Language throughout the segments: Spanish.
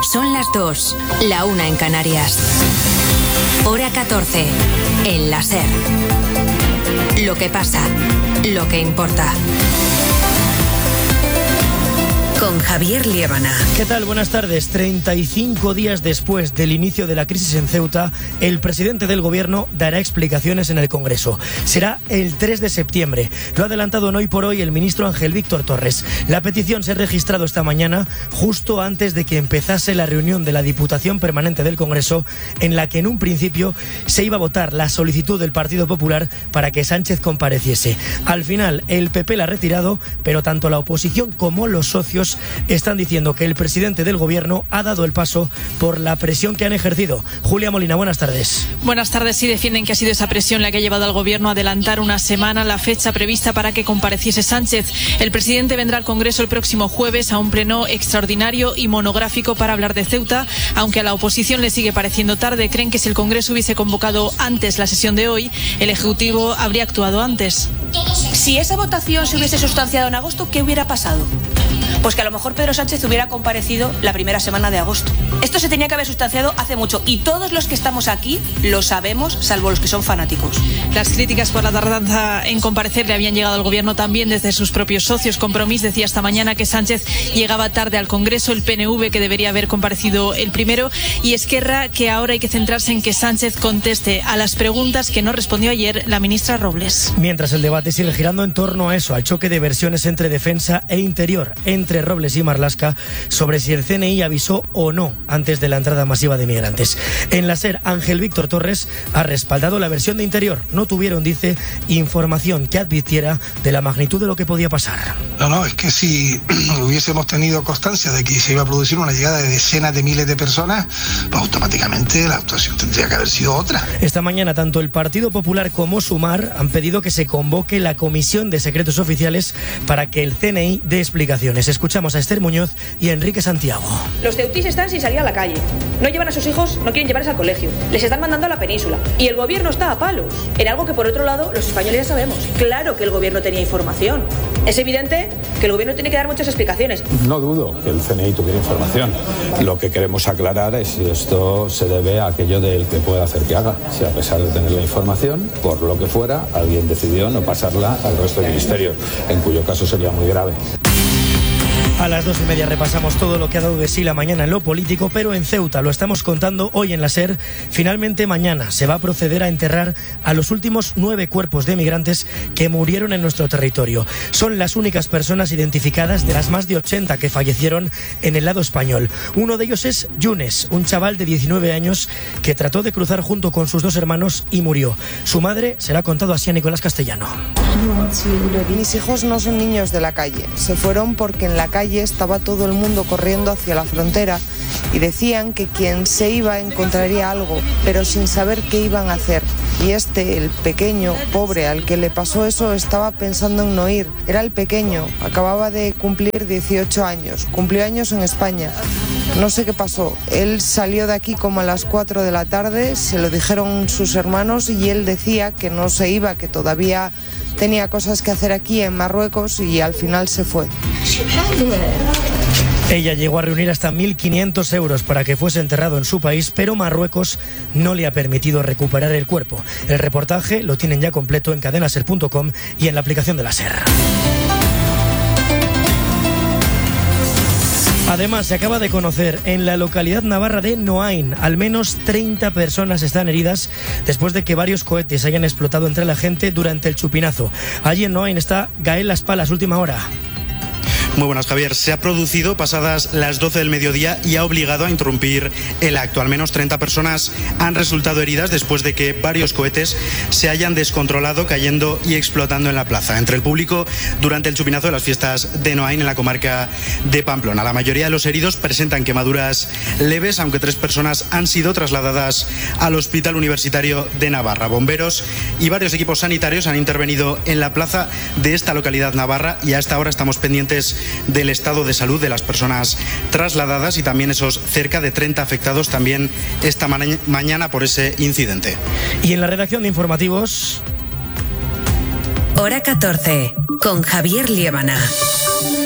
Son las 2, la 1 en Canarias. Hora 14, en la SER. Lo que pasa, lo que importa. Con Javier Liébana. ¿Qué tal? Buenas tardes. 35 días después del inicio de la crisis en Ceuta, el presidente del gobierno dará explicaciones en el Congreso. Será el 3 de septiembre. Lo ha adelantado en Hoy por Hoy el ministro Ángel Víctor Torres. La petición se ha registrado esta mañana, justo antes de que empezase la reunión de la Diputación Permanente del Congreso, en la que en un principio se iba a votar la solicitud del Partido Popular para que Sánchez compareciese. Al final, el PP la ha retirado, pero tanto la oposición como los socios están diciendo que el presidente del gobierno ha dado el paso por la presión que han ejercido. Julia Molina, buenas tardes. Buenas tardes. Sí, defienden que ha sido esa presión la que ha llevado al gobierno a adelantar una semana la fecha prevista para que compareciese Sánchez. El presidente vendrá al Congreso el próximo jueves a un pleno extraordinario y monográfico para hablar de Ceuta, aunque a la oposición le sigue pareciendo tarde. Creen que si el Congreso hubiese convocado antes la sesión de hoy, el Ejecutivo habría actuado antes. Si esa votación se hubiese sustanciado en agosto, ¿qué hubiera pasado? Pues que a lo mejor Pedro Sánchez hubiera comparecido la primera semana de agosto. Esto se tenía que haber sustanciado hace mucho y todos los que estamos aquí lo sabemos, salvo los que son fanáticos. Las críticas por la tardanza en comparecer le habían llegado al gobierno también desde sus propios socios. Compromís decía esta mañana que Sánchez llegaba tarde al Congreso, el PNV que debería haber comparecido el primero y Esquerra que ahora hay que centrarse en que Sánchez conteste a las preguntas que no respondió ayer la ministra Robles. Mientras el debate sigue girando en torno a eso, al choque de versiones entre defensa e interior, entre Robles y Marlaska, sobre si el CNI avisó o no antes de la entrada masiva de migrantes. En la SER, Ángel Víctor Torres ha respaldado la versión de interior. No tuvieron, dice, información que advirtiera de la magnitud de lo que podía pasar. No, es que si hubiésemos tenido constancia de que se iba a producir una llegada de decenas de miles de personas, pues automáticamente la actuación tendría que haber sido otra. Esta mañana, tanto el Partido Popular como Sumar han pedido que se convoque la Comisión de Secretos Oficiales para que el CNI dé explicaciones. Escuchamos a Esther Muñoz y a Enrique Santiago. Los ceutís están sin salir a la calle. No llevan a sus hijos, no quieren llevarles al colegio. Les están mandando a la península. Y el gobierno está a palos. En algo que por otro lado los españoles ya sabemos. Claro que el gobierno tenía información. Es evidente que el gobierno tiene que dar muchas explicaciones. No dudo que el CNI tuviera información. Lo que queremos aclarar es si esto se debe a aquello del que pueda hacer que haga. Si a pesar de tener la información, por lo que fuera, alguien decidió no pasarla al resto del ministerio, en cuyo caso sería muy grave. A las 2:30 repasamos todo lo que ha dado de sí la mañana en lo político, pero en Ceuta, lo estamos contando hoy en la SER, finalmente mañana se va a proceder a enterrar a los últimos 9 cuerpos de migrantes que murieron en nuestro territorio. Son las únicas personas identificadas de las más de 80 que fallecieron en el lado español. Uno de ellos es Yunes, un chaval de 19 años que trató de cruzar junto con sus 2 hermanos y murió. Su madre se la ha contado así a Nicolás Castellano. Mis hijos no son niños de la calle, se fueron porque en la calle estaba todo el mundo corriendo hacia la frontera y decían que quien se iba encontraría algo, pero sin saber qué iban a hacer. Y el pequeño, pobre, al que le pasó eso, estaba pensando en no ir. Era el pequeño, acababa de cumplir 18 años, cumplió años en España. No sé qué pasó, él salió de aquí como a las 4 de la tarde, se lo dijeron sus hermanos y él decía que no se iba, que todavía tenía cosas que hacer aquí en Marruecos y al final se fue. Ella llegó a reunir hasta 1.500 euros para que fuese enterrado en su país, pero Marruecos no le ha permitido recuperar el cuerpo. El reportaje lo tienen ya completo en cadenaser.com y en la aplicación de la SER. Además, se acaba de conocer en la localidad navarra de Noain, al menos 30 personas están heridas después de que varios cohetes hayan explotado entre la gente durante el chupinazo. Allí en Noain está Gael Las Palas, última hora. Muy buenas, Javier. Se ha producido pasadas las 12 del mediodía y ha obligado a interrumpir el acto. Al menos 30 personas han resultado heridas después de que varios cohetes se hayan descontrolado, cayendo y explotando en la plaza. Entre el público durante el chupinazo de las fiestas de Noain en la comarca de Pamplona. La mayoría de los heridos presentan quemaduras leves, aunque 3 personas han sido trasladadas al Hospital Universitario de Navarra. Bomberos y varios equipos sanitarios han intervenido en la plaza de esta localidad navarra y hasta ahora estamos pendientes del estado de salud de las personas trasladadas y también esos cerca de 30 afectados también esta mañana por ese incidente. Y en la redacción de informativos... Hora 14, con Javier Liébana.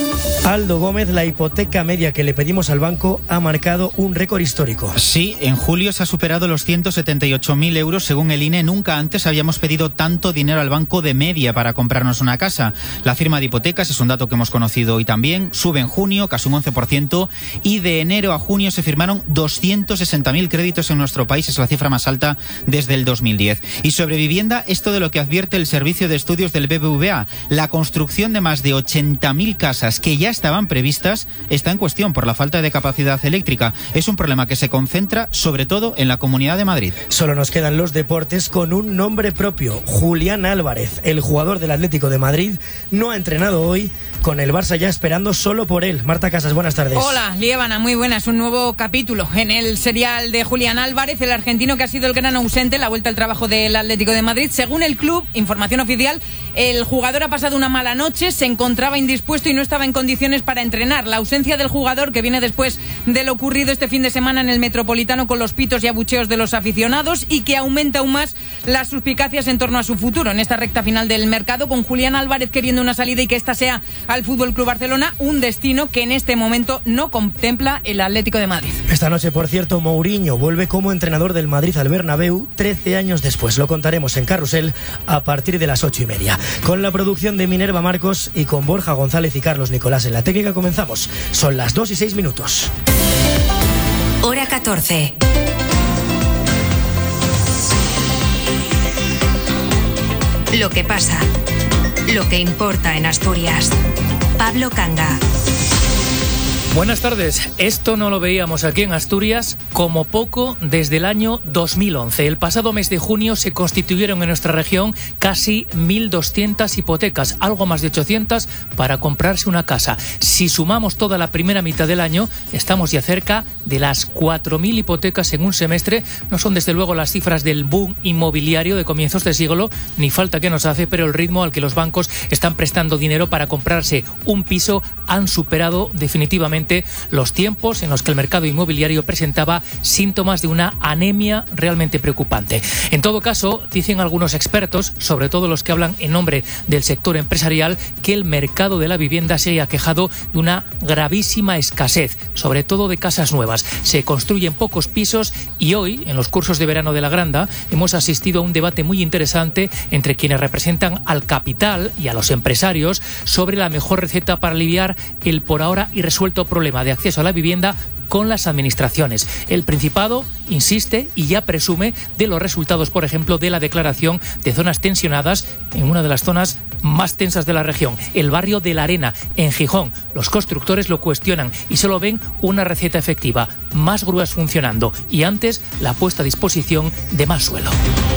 Aldo Gómez, la hipoteca media que le pedimos al banco ha marcado un récord histórico. Sí, en julio se ha superado los 178.000 euros según el INE. Nunca antes habíamos pedido tanto dinero al banco de media para comprarnos una casa. La firma de hipotecas, es un dato que hemos conocido hoy también, sube en junio casi un 11% y de enero a junio se firmaron 260.000 créditos en nuestro país. Es la cifra más alta desde el 2010. Y sobre vivienda, esto de lo que advierte el Servicio de Estudios del BBVA. La construcción de más de 80.000 casas que ya estaban previstas está en cuestión por la falta de capacidad eléctrica. Es un problema que se concentra sobre todo en la Comunidad de Madrid. Solo nos quedan los deportes con un nombre propio. Julián Álvarez, el jugador del Atlético de Madrid, no ha entrenado hoy, con el Barça ya esperando solo por él. Marta Casas, buenas tardes. Hola, Liébana, muy buenas. Un nuevo capítulo en el serial de Julián Álvarez, el argentino que ha sido el gran ausente en la vuelta al trabajo del Atlético de Madrid. Según el club, información oficial, el jugador ha pasado una mala noche, se encontraba indispuesto y no estaba en condiciones para entrenar. La ausencia del jugador, que viene después de lo ocurrido este fin de semana en el Metropolitano con los pitos y abucheos de los aficionados, y que aumenta aún más las suspicacias en torno a su futuro en esta recta final del mercado, con Julián Álvarez queriendo una salida y que esta sea al FC Barcelona, un destino que en este momento no contempla el Atlético de Madrid. Esta noche, por cierto, Mourinho vuelve como entrenador del Madrid al Bernabéu 13 años después. Lo contaremos en Carrusel a partir de las 8:30. Con la producción de Minerva Marcos y con Borja González y Carlos Nicolás en la técnica comenzamos. Son las 2:06. Hora 14. Lo que pasa, lo que importa en Asturias. Pablo Canga. Buenas tardes. Esto no lo veíamos aquí en Asturias como poco desde el año 2011. El pasado mes de junio se constituyeron en nuestra región casi 1.200 hipotecas, algo más de 800 para comprarse una casa. Si sumamos toda la primera mitad del año, estamos ya cerca de las 4.000 hipotecas en un semestre. No son desde luego las cifras del boom inmobiliario de comienzos de siglo, ni falta que nos hace, pero el ritmo al que los bancos están prestando dinero para comprarse un piso han superado definitivamente los tiempos en los que el mercado inmobiliario presentaba síntomas de una anemia realmente preocupante. En todo caso, dicen algunos expertos, sobre todo los que hablan en nombre del sector empresarial, que el mercado de la vivienda se ha quejado de una gravísima escasez, sobre todo de casas nuevas. Se construyen pocos pisos y hoy, en los cursos de verano de la Granda, hemos asistido a un debate muy interesante entre quienes representan al capital y a los empresarios sobre la mejor receta para aliviar el por ahora irresuelto problema de acceso a la vivienda con las administraciones. El Principado insiste y ya presume de los resultados, por ejemplo, de la declaración de zonas tensionadas en una de las zonas más tensas de la región, el barrio de La Arena, en Gijón. Los constructores lo cuestionan y solo ven una receta efectiva, más grúas funcionando y antes la puesta a disposición de más suelo.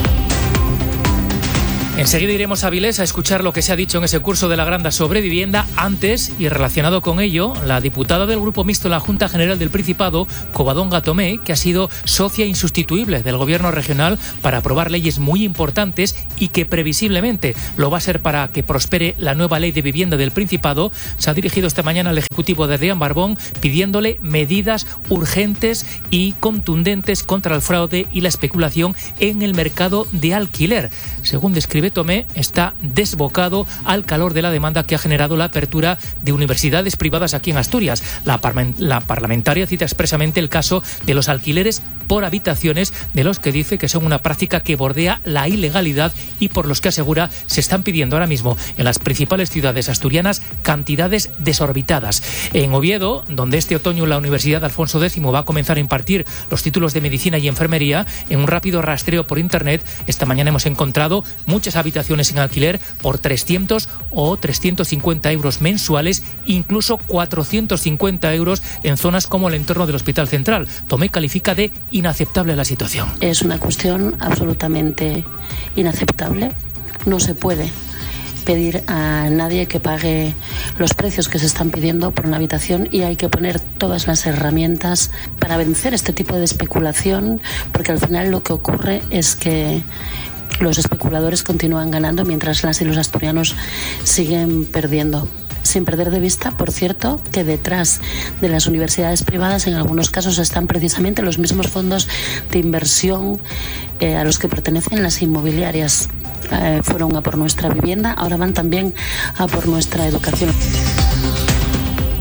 Enseguida iremos a Avilés a escuchar lo que se ha dicho en ese curso de la Granda sobre vivienda. Antes, y relacionado con ello, la diputada del Grupo Mixto en la Junta General del Principado, Covadonga Tomé, que ha sido socia insustituible del Gobierno regional para aprobar leyes muy importantes y que previsiblemente lo va a ser para que prospere la nueva ley de vivienda del Principado, se ha dirigido esta mañana al Ejecutivo de Adrián Barbón pidiéndole medidas urgentes y contundentes contra el fraude y la especulación en el mercado de alquiler. Según describe Tomé, está desbocado al calor de la demanda que ha generado la apertura de universidades privadas aquí en Asturias. La parlamentaria cita expresamente el caso de los alquileres por habitaciones, de los que dice que son una práctica que bordea la ilegalidad y por los que asegura se están pidiendo ahora mismo en las principales ciudades asturianas cantidades desorbitadas. En Oviedo, donde este otoño la Universidad Alfonso X va a comenzar a impartir los títulos de medicina y enfermería, en un rápido rastreo por internet, esta mañana hemos encontrado muchas habitaciones en alquiler por 300 o 350 euros mensuales, incluso 450 euros en zonas como el entorno del Hospital Central. Tomé califica de inaceptable la situación. Es una cuestión absolutamente inaceptable. No se puede pedir a nadie que pague los precios que se están pidiendo por una habitación y hay que poner todas las herramientas para vencer este tipo de especulación, porque al final lo que ocurre es que los especuladores continúan ganando mientras las y los asturianos siguen perdiendo. Sin perder de vista, por cierto, que detrás de las universidades privadas en algunos casos están precisamente los mismos fondos de inversión a los que pertenecen las inmobiliarias. Fueron a por nuestra vivienda, ahora van también a por nuestra educación.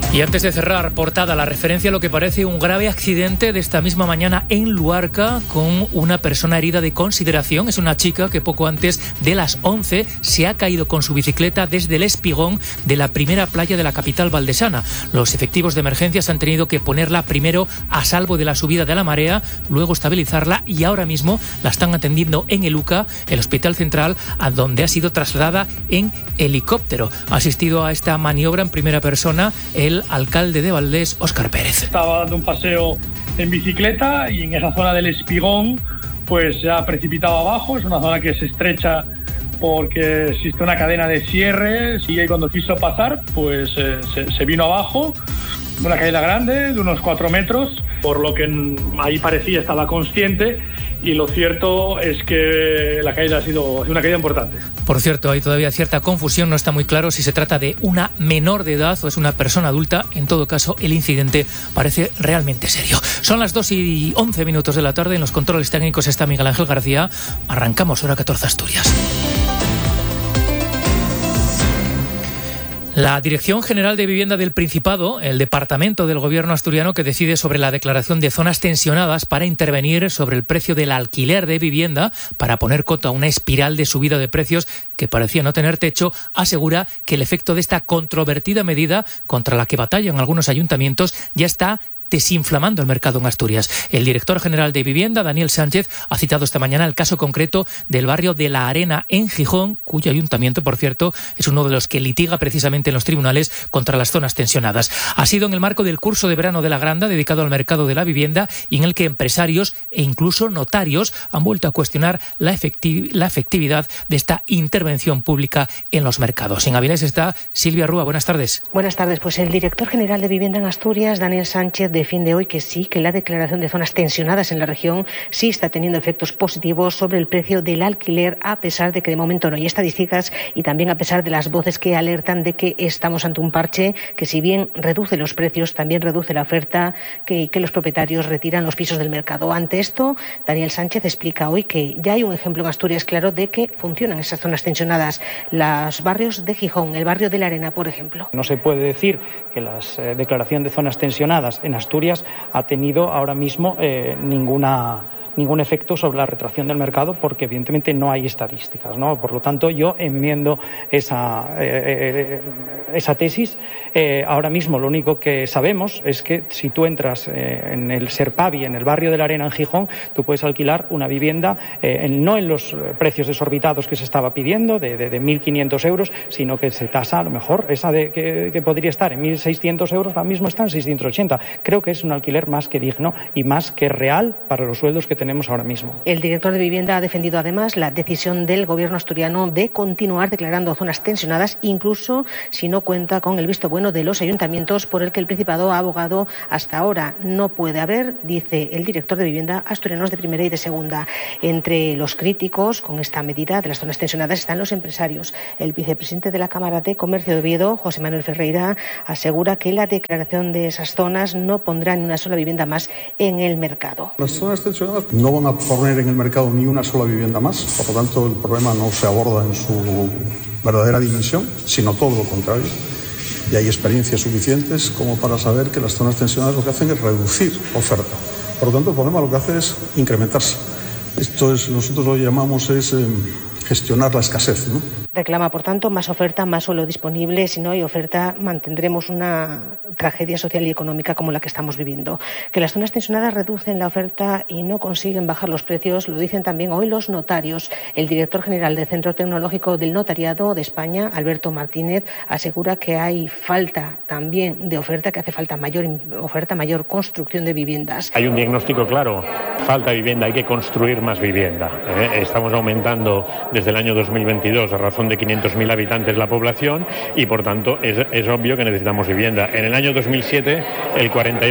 Y antes de cerrar, portada, la referencia a lo que parece un grave accidente de esta misma mañana en Luarca con una persona herida de consideración. Es una chica que poco antes de las 11 se ha caído con su bicicleta desde el espigón de la primera playa de la capital valdesana. Los efectivos de emergencias han tenido que ponerla primero a salvo de la subida de la marea, luego estabilizarla y ahora mismo la están atendiendo en el UCA, el Hospital Central, a donde ha sido trasladada en helicóptero. Ha asistido a esta maniobra en primera persona el alcalde de Valdés, Óscar Pérez. Estaba dando un paseo en bicicleta y en esa zona del espigón pues se ha precipitado abajo. Es una zona que se estrecha porque existe una cadena de cierres y cuando quiso pasar pues se vino abajo. Una caída grande de unos 4 metros, por lo que ahí parecía estaba consciente, y lo cierto es que la caída ha sido una caída importante. Por cierto, hay todavía cierta confusión, no está muy claro si se trata de una menor de edad o es una persona adulta. En todo caso, el incidente parece realmente serio. Son las 2:11 de la tarde, en los controles técnicos está Miguel Ángel García. Arrancamos, hora 14 Asturias. La Dirección General de Vivienda del Principado, el departamento del gobierno asturiano que decide sobre la declaración de zonas tensionadas para intervenir sobre el precio del alquiler de vivienda para poner coto a una espiral de subida de precios que parecía no tener techo, asegura que el efecto de esta controvertida medida contra la que batallan algunos ayuntamientos ya está desinflamando el mercado en Asturias. El director general de Vivienda, Daniel Sánchez, ha citado esta mañana el caso concreto del barrio de La Arena en Gijón, cuyo ayuntamiento, por cierto, es uno de los que litiga precisamente en los tribunales contra las zonas tensionadas. Ha sido en el marco del curso de verano de la Granda dedicado al mercado de la vivienda y en el que empresarios e incluso notarios han vuelto a cuestionar la efectividad de esta intervención pública en los mercados. En Avilés está Silvia Rúa. Buenas tardes. Buenas tardes. Pues el director general de Vivienda en Asturias, Daniel Sánchez, defiende hoy que sí, que la declaración de zonas tensionadas en la región sí está teniendo efectos positivos sobre el precio del alquiler, a pesar de que de momento no hay estadísticas y también a pesar de las voces que alertan de que estamos ante un parche que, si bien reduce los precios, también reduce la oferta, que los propietarios retiran los pisos del mercado. Ante esto, Daniel Sánchez explica hoy que ya hay un ejemplo en Asturias claro de que funcionan esas zonas tensionadas. Los barrios de Gijón, el barrio de La Arena, por ejemplo. No se puede decir que la declaración de zonas tensionadas en Asturias ha tenido ahora mismo ningún efecto sobre la retracción del mercado, porque evidentemente no hay estadísticas, ¿no? Por lo tanto, yo enmiendo esa tesis. Ahora mismo lo único que sabemos es que si tú entras en el Serpavi, en el barrio de La Arena en Gijón, tú puedes alquilar una vivienda no en los precios desorbitados que se estaba pidiendo, de 1.500 euros, sino que se tasa a lo mejor esa que podría estar en 1.600 euros, ahora mismo está en 680. Creo que es un alquiler más que digno y más que real para los sueldos que tenemos ahora mismo. El director de Vivienda ha defendido además la decisión del gobierno asturiano de continuar declarando zonas tensionadas, incluso si no cuenta con el visto bueno de los ayuntamientos, por el que el Principado ha abogado hasta ahora. No puede haber, dice el director de Vivienda, asturianos de primera y de segunda. Entre los críticos con esta medida de las zonas tensionadas están los empresarios. El vicepresidente de la Cámara de Comercio de Oviedo, José Manuel Ferreira, asegura que la declaración de esas zonas no pondrá ni una sola vivienda más en el mercado. Las zonas tensionadas no van a poner en el mercado ni una sola vivienda más, por lo tanto el problema no se aborda en su verdadera dimensión, sino todo lo contrario. Y hay experiencias suficientes como para saber que las zonas tensionadas lo que hacen es reducir oferta. Por lo tanto, el problema lo que hace es incrementarse. Esto es, nosotros lo llamamos gestionar la escasez, ¿no? Reclama, por tanto, más oferta, más suelo disponible. Si no hay oferta, mantendremos una tragedia social y económica como la que estamos viviendo. Que las zonas tensionadas reducen la oferta y no consiguen bajar los precios, lo dicen también hoy los notarios. El director general del Centro Tecnológico del Notariado de España, Alberto Martínez, asegura que hay falta también de oferta, que hace falta mayor oferta, mayor construcción de viviendas. Hay un diagnóstico claro, falta vivienda, hay que construir más vivienda. Estamos aumentando desde el año 2022 a razón de 500.000 habitantes la población y por tanto es obvio que necesitamos vivienda. En el año 2007 el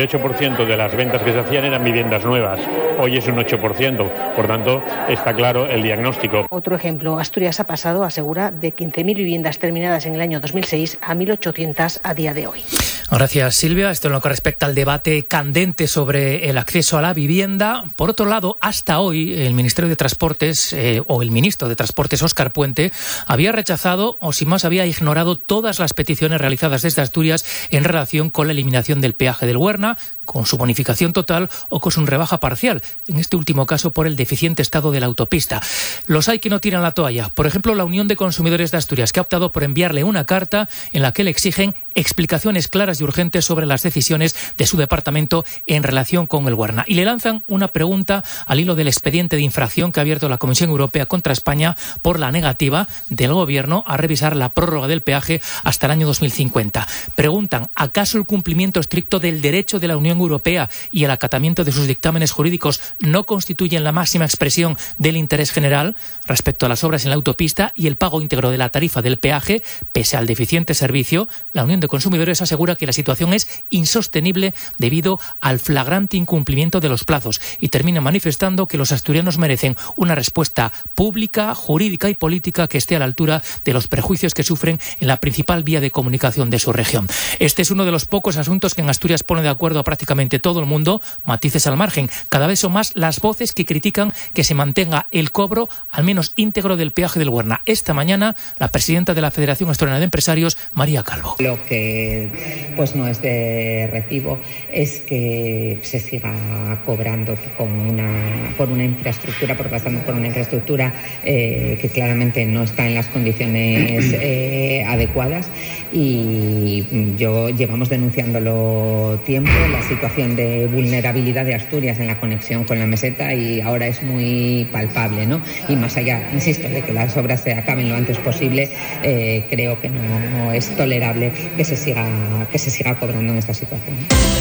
48% de las ventas que se hacían eran viviendas nuevas, hoy es un 8%, por tanto está claro el diagnóstico. Otro ejemplo, Asturias ha pasado, asegura, de 15.000 viviendas terminadas en el año 2006 a 1.800 a día de hoy. Gracias, Silvia. Esto en lo que respecta al debate candente sobre el acceso a la vivienda. Por otro lado, hasta hoy el Ministerio de Transportes o el ministro de Transportes, Óscar Puente, había había rechazado o sin más había ignorado todas las peticiones realizadas desde Asturias en relación con la eliminación del peaje del Huerna, con su bonificación total o con su rebaja parcial, en este último caso por el deficiente estado de la autopista. Los hay que no tiran la toalla. Por ejemplo, la Unión de Consumidores de Asturias, que ha optado por enviarle una carta en la que le exigen explicaciones claras y urgentes sobre las decisiones de su departamento en relación con el Huerna. Y le lanzan una pregunta al hilo del expediente de infracción que ha abierto la Comisión Europea contra España por la negativa del Gobierno a revisar la prórroga del peaje hasta el año 2050. Preguntan, ¿acaso el cumplimiento estricto del derecho de la Unión Europea y el acatamiento de sus dictámenes jurídicos no constituyen la máxima expresión del interés general respecto a las obras en la autopista y el pago íntegro de la tarifa del peaje, pese al deficiente servicio? La Unión de Consumidores asegura que la situación es insostenible debido al flagrante incumplimiento de los plazos y termina manifestando que los asturianos merecen una respuesta pública, jurídica y política que esté a la altura de los prejuicios que sufren en la principal vía de comunicación de su región. Este es uno de los pocos asuntos que en Asturias pone de acuerdo a prácticamente todo el mundo, matices al margen. Cada vez son más las voces que critican que se mantenga el cobro, al menos íntegro, del peaje del Huerna. Esta mañana, la presidenta de la Federación Asturiana de Empresarios, María Calvo. Lo que pues no es de recibo es que se siga cobrando por una infraestructura, por pasando por una infraestructura que claramente no está en las condiciones adecuadas, y llevamos denunciándolo tiempo, la situación de vulnerabilidad de Asturias en la conexión con la meseta, y ahora es muy palpable, ¿no? Y más allá, insisto, de que las obras se acaben lo antes posible, creo que no es tolerable que se siga cobrando en esta situación.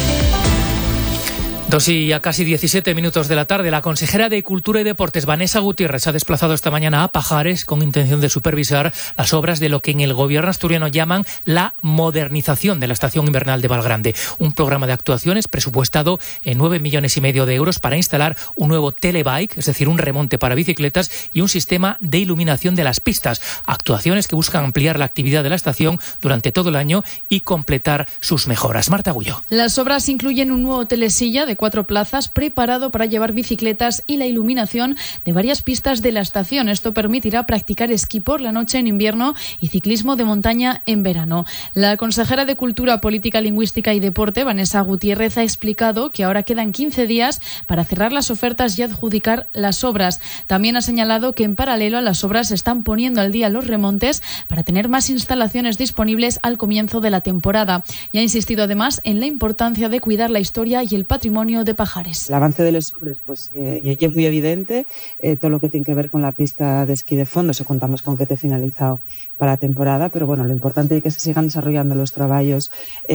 2 y a casi 17 minutos de la tarde, la consejera de Cultura y Deportes, Vanessa Gutiérrez, se ha desplazado esta mañana a Pajares con intención de supervisar las obras de lo que en el gobierno asturiano llaman la modernización de la estación invernal de Valgrande. Un programa de actuaciones presupuestado en 9,5 millones de euros para instalar un nuevo telebike, es decir, un remonte para bicicletas y un sistema de iluminación de las pistas. Actuaciones que buscan ampliar la actividad de la estación durante todo el año y completar sus mejoras. Marta Agulló. Las obras incluyen un nuevo telesilla de 4 plazas preparado para llevar bicicletas y la iluminación de varias pistas de la estación. Esto permitirá practicar esquí por la noche en invierno y ciclismo de montaña en verano. La consejera de Cultura, Política Lingüística y Deporte, Vanessa Gutiérrez, ha explicado que ahora quedan 15 días para cerrar las ofertas y adjudicar las obras. También ha señalado que en paralelo a las obras se están poniendo al día los remontes para tener más instalaciones disponibles al comienzo de la temporada. Y ha insistido además en la importancia de cuidar la historia y el patrimonio de Pajares. El avance de las obras pues, es muy evidente, todo lo que tiene que ver con la pista de esquí de fondo, se contamos con que esté finalizado para la temporada, pero bueno, lo importante es que se sigan desarrollando los trabajos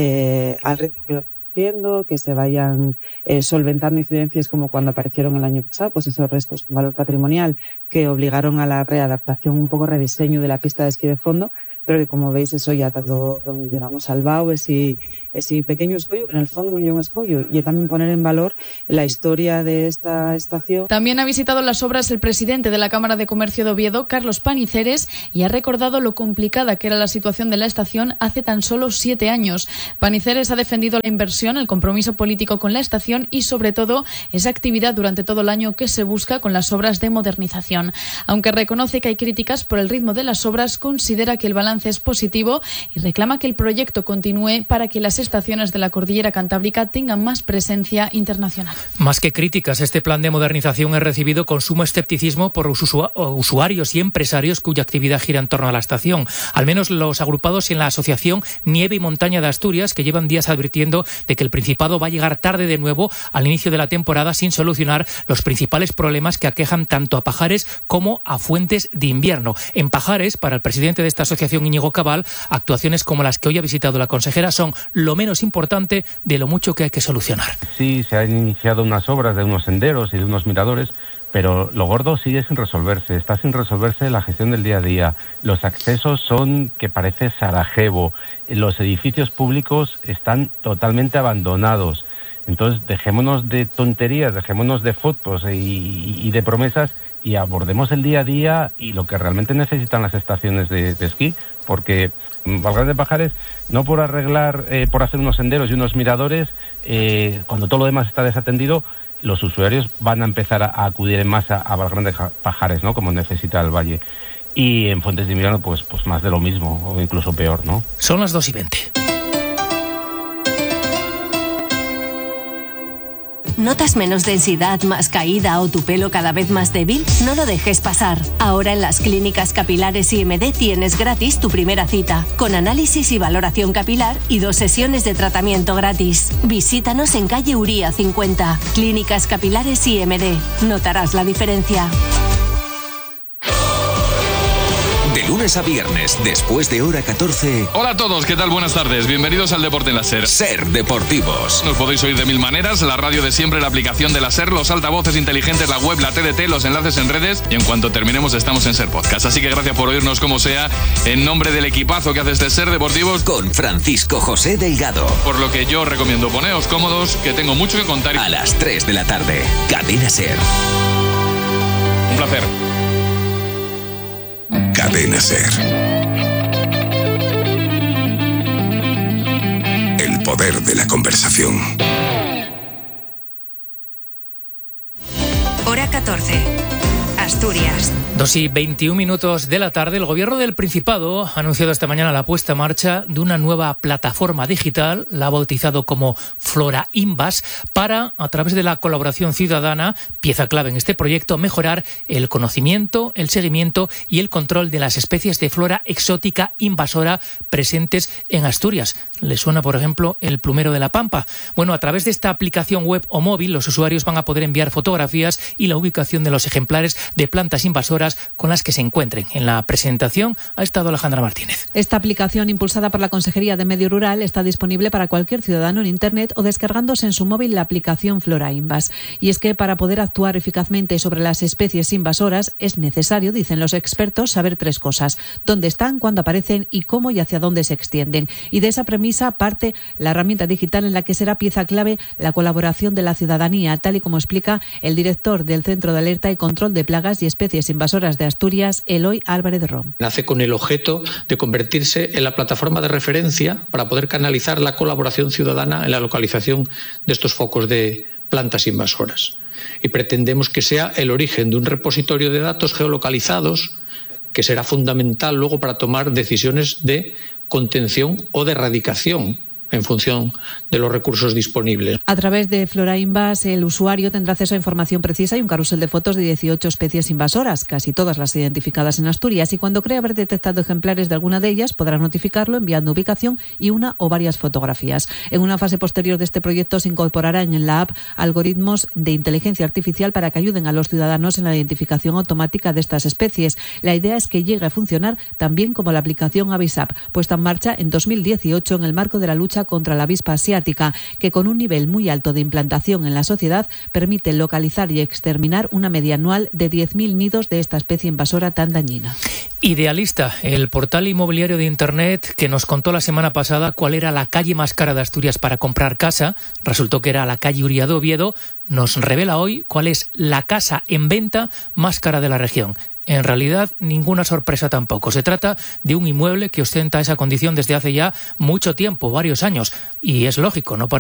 al ritmo que lo viendo, que se vayan solventando incidencias como cuando aparecieron el año pasado, pues esos restos con valor patrimonial que obligaron a la readaptación, un poco rediseño de la pista de esquí de fondo, pero que como veis eso ya está todo, digamos, salvado, ese pequeño escollo, que en el fondo no es un escollo, y también poner en valor la historia de esta estación. También ha visitado las obras el presidente de la Cámara de Comercio de Oviedo, Carlos Paniceres, y ha recordado lo complicada que era la situación de la estación hace tan solo 7 años. Paniceres ha defendido la inversión, el compromiso político con la estación y, sobre todo, esa actividad durante todo el año que se busca con las obras de modernización. Aunque reconoce que hay críticas por el ritmo de las obras, considera que el balance es positivo y reclama que el proyecto continúe para que las estaciones de la Cordillera Cantábrica tengan más presencia internacional. Más que críticas, este plan de modernización es recibido con sumo escepticismo por usuarios y empresarios cuya actividad gira en torno a la estación. Al menos los agrupados en la asociación Nieve y Montaña de Asturias, que llevan días advirtiendo de que el Principado va a llegar tarde de nuevo al inicio de la temporada sin solucionar los principales problemas que aquejan tanto a Pajares como a Fuentes de Invierno. En Pajares, para el presidente de esta asociación, Íñigo Cabal, actuaciones como las que hoy ha visitado la consejera son lo menos importante de lo mucho que hay que solucionar. Sí, se han iniciado unas obras de unos senderos y de unos miradores, pero lo gordo sigue sin resolverse. Está sin resolverse la gestión del día a día. Los accesos son que parece Sarajevo. Los edificios públicos están totalmente abandonados. Entonces, dejémonos de tonterías, dejémonos de fotos y de promesas y abordemos el día a día y lo que realmente necesitan las estaciones de esquí, porque Valgrande de Pajares, no por arreglar, por hacer unos senderos y unos miradores, cuando todo lo demás está desatendido, los usuarios van a empezar a acudir en masa a Valgrande de Pajares, ¿no? Como necesita el valle. y en Fuentes de Invierno pues más de lo mismo o incluso peor, ¿no? Son las 2:20. ¿Notas menos densidad, más caída o tu pelo cada vez más débil? No lo dejes pasar. Ahora en las clínicas capilares IMD tienes gratis tu primera cita, con análisis y valoración capilar y 2 sesiones de tratamiento gratis. Visítanos en calle Uría 50. Clínicas capilares IMD. Notarás la diferencia. De lunes a viernes, después de hora 14. Hola a todos, ¿qué tal? Buenas tardes. Bienvenidos al Deporte en la SER. SER Deportivos. Nos podéis oír de mil maneras: la radio de siempre, la aplicación de la SER, los altavoces inteligentes, la web, la TDT, los enlaces en redes, y en cuanto terminemos estamos en SER Podcast. Así que gracias por oírnos como sea, en nombre del equipazo que hace este SER Deportivos, con Francisco José Delgado. Por lo que yo recomiendo poneos cómodos, que tengo mucho que contar. A las 3 de la tarde, Cadena SER. Un placer. Cadena SER. El poder de la conversación. Hora 14. Asturias. 2:21 de la tarde, el Gobierno del Principado ha anunciado esta mañana la puesta en marcha de una nueva plataforma digital, la ha bautizado como Flora Invas, para, a través de la colaboración ciudadana, pieza clave en este proyecto, mejorar el conocimiento, el seguimiento y el control de las especies de flora exótica invasora presentes en Asturias. ¿Le suena, por ejemplo, el plumero de la Pampa? Bueno, a través de esta aplicación web o móvil, los usuarios van a poder enviar fotografías y la ubicación de los ejemplares de plantas invasoras con las que se encuentren. En la presentación ha estado Alejandra Martínez. Esta aplicación, impulsada por la Consejería de Medio Rural, está disponible para cualquier ciudadano en Internet o descargándose en su móvil la aplicación Flora Invas. Y es que para poder actuar eficazmente sobre las especies invasoras es necesario, dicen los expertos, saber 3 cosas: dónde están, cuándo aparecen y cómo y hacia dónde se extienden. Y de esa premisa parte la herramienta digital en la que será pieza clave la colaboración de la ciudadanía, tal y como explica el director del Centro de Alerta y Control de Plagas y Especies Invasoras de Asturias, Eloy Álvarez Rom. Nace con el objeto de convertirse en la plataforma de referencia para poder canalizar la colaboración ciudadana en la localización de estos focos de plantas invasoras. Y pretendemos que sea el origen de un repositorio de datos geolocalizados que será fundamental luego para tomar decisiones de contención o de erradicación en función de los recursos disponibles. A través de Flora Invas, el usuario tendrá acceso a información precisa y un carrusel de fotos de 18 especies invasoras, casi todas las identificadas en Asturias, y cuando cree haber detectado ejemplares de alguna de ellas, podrá notificarlo enviando ubicación y una o varias fotografías. En una fase posterior de este proyecto se incorporarán en la app algoritmos de inteligencia artificial para que ayuden a los ciudadanos en la identificación automática de estas especies. La idea es que llegue a funcionar también como la aplicación Avisap, puesta en marcha en 2018 en el marco de la lucha contra la avispa asiática, que con un nivel muy alto de implantación en la sociedad permite localizar y exterminar una media anual de 10.000 nidos de esta especie invasora tan dañina. Idealista, el portal inmobiliario de Internet que nos contó la semana pasada cuál era la calle más cara de Asturias para comprar casa, resultó que era la calle Uría de Oviedo, nos revela hoy cuál es la casa en venta más cara de la región. En realidad, ninguna sorpresa tampoco. Se trata de un inmueble que ostenta esa condición desde hace ya mucho tiempo, varios años. Y es lógico, ¿no?